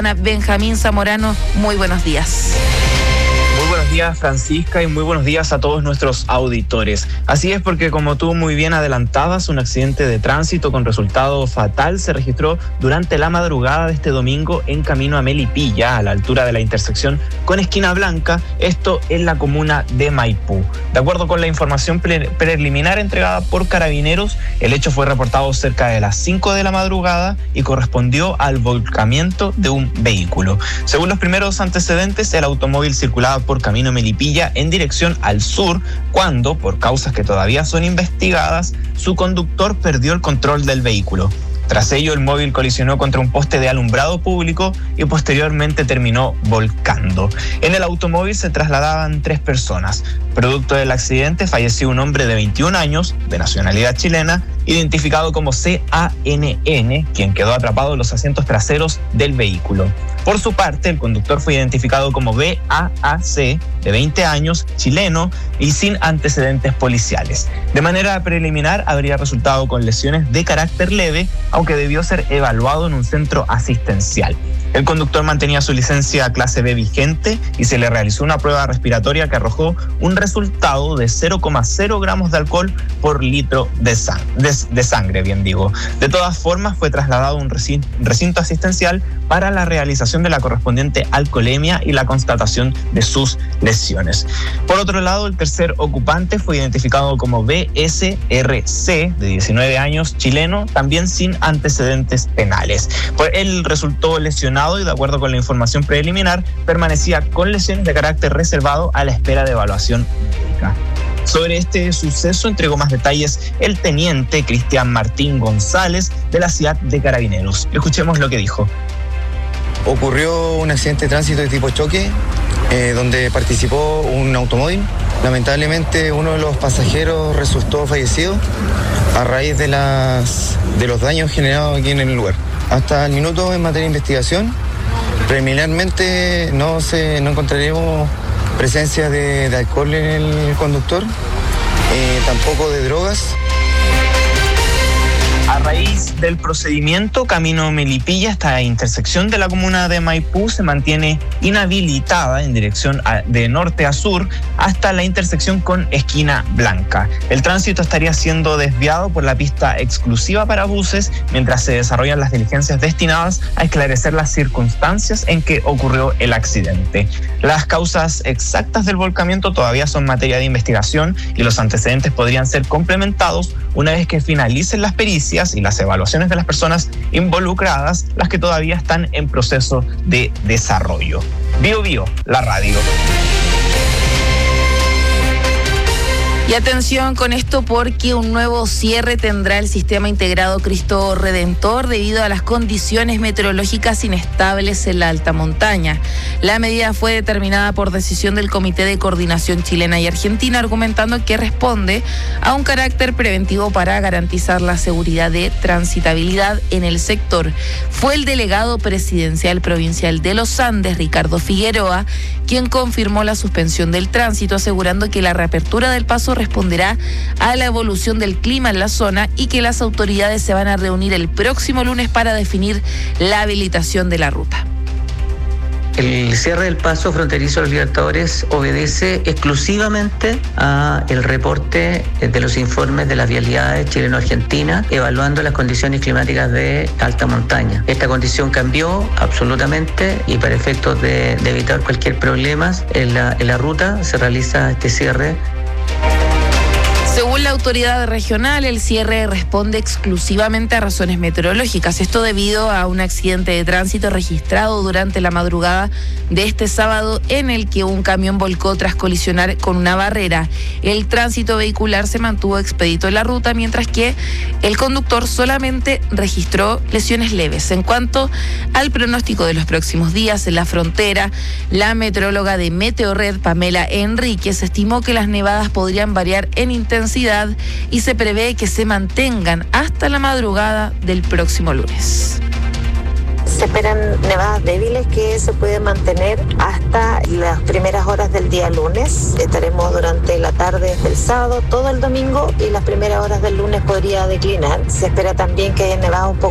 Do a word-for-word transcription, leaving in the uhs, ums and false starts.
Benjamín Zamorano, muy buenos días. Muy buenos días, Francisca, y muy buenos días a todos nuestros auditores. Así es, porque como tú muy bien adelantabas, un accidente de tránsito con resultado fatal se registró durante la madrugada de este domingo en camino a Melipilla, a la altura de la intersección con Esquina Blanca, esto en la comuna de Maipú. De acuerdo con la información pre- preliminar entregada por Carabineros, el hecho fue reportado cerca de las cinco de la madrugada y correspondió al volcamiento de un vehículo. Según los primeros antecedentes, el automóvil circulaba por camino Melipilla en dirección al sur cuando, por causas que todavía son investigadas, su conductor perdió el control del vehículo. Tras ello, el móvil colisionó contra un poste de alumbrado público y posteriormente terminó volcando. En el automóvil se trasladaban tres personas. Producto del accidente falleció un hombre de veintiún años, de nacionalidad chilena, identificado como C A N N, quien quedó atrapado en los asientos traseros del vehículo. Por su parte, el conductor fue identificado como B A A C, de veinte años, chileno y sin antecedentes policiales. De manera preliminar, habría resultado con lesiones de carácter leve, aunque debió ser evaluado en un centro asistencial. El conductor mantenía su licencia clase B vigente y se le realizó una prueba respiratoria que arrojó un resultado de cero coma cero gramos de alcohol por litro de, sang- de, de sangre, bien digo. De todas formas, fue trasladado a un recinto, recinto asistencial para la realización de la correspondiente alcoholemia y la constatación de sus lesiones. Por otro lado, el tercer ocupante fue identificado como B S R C, de diecinueve años, chileno, también sin antecedentes penales. Pues él resultó lesionado y, de acuerdo con la información preliminar, permanecía con lesiones de carácter reservado a la espera de evaluación médica. Sobre este suceso entregó más detalles el teniente Cristian Martín González de la ciudad de Carabineros. Escuchemos lo que dijo. Ocurrió un accidente de tránsito de tipo choque, eh, donde participó un automóvil. Lamentablemente, uno de los pasajeros resultó fallecido a raíz de, las, de los daños generados aquí en el lugar. Hasta el minuto, en materia de investigación, preliminarmente no, se, no encontraremos presencia de, de alcohol en el conductor, eh, tampoco de drogas. A raíz del procedimiento, camino Melipilla hasta la intersección de la comuna de Maipú se mantiene inhabilitada en dirección a, de norte a sur hasta la intersección con Esquina Blanca. El tránsito estaría siendo desviado por la pista exclusiva para buses mientras se desarrollan las diligencias destinadas a esclarecer las circunstancias en que ocurrió el accidente. Las causas exactas del volcamiento todavía son materia de investigación y los antecedentes podrían ser complementados una vez que finalicen las pericias y las evaluaciones de las personas involucradas, las que todavía están en proceso de desarrollo. Bio Bio, la radio. Y atención con esto, porque un nuevo cierre tendrá el sistema integrado Cristo Redentor debido a las condiciones meteorológicas inestables en la alta montaña. La medida fue determinada por decisión del Comité de Coordinación Chilena y Argentina, argumentando que responde a un carácter preventivo para garantizar la seguridad de transitabilidad en el sector. Fue el delegado presidencial provincial de los Andes, Ricardo Figueroa, quien confirmó la suspensión del tránsito, asegurando que la reapertura del paso responderá a la evolución del clima en la zona y que las autoridades se van a reunir el próximo lunes para definir la habilitación de la ruta. El cierre del paso fronterizo de los Libertadores obedece exclusivamente a el reporte de los informes de las vialidades chileno-argentinas evaluando las condiciones climáticas de alta montaña. Esta condición cambió absolutamente y para efectos de, de evitar cualquier problema en la, en la ruta se realiza este cierre. Según la autoridad regional, el cierre responde exclusivamente a razones meteorológicas. Esto debido a un accidente de tránsito registrado durante la madrugada de este sábado en el que un camión volcó tras colisionar con una barrera. El tránsito vehicular se mantuvo expedito en la ruta, mientras que el conductor solamente registró lesiones leves. En cuanto al pronóstico de los próximos días en la frontera, la meteoróloga de Meteorred, Pamela Enríquez, estimó que las nevadas podrían variar en intensidad y se prevé que se mantengan hasta la madrugada del próximo lunes. Se esperan nevadas débiles que se pueden mantener hasta las primeras horas del día lunes. Estaremos durante la tarde del sábado, todo el domingo, y las primeras horas del lunes podría declinar. Se espera también que haya nevadas un poco